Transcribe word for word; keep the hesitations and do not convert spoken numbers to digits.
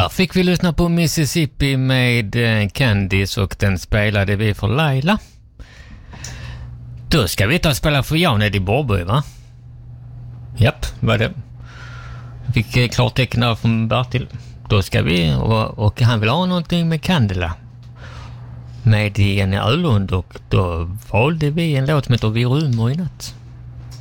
Där fick vi lyssna på Mississippi med Candice och den spelade vi för Laila. Då ska vi ta och spela för Jan Eddie Borberg, va? Japp, vad det? Fick klartecken där från Bertil. Då ska vi, och, och han vill ha någonting med Candela. Med Jenny Öhlund, och då valde vi en låt som heter Vi rymmer i natt.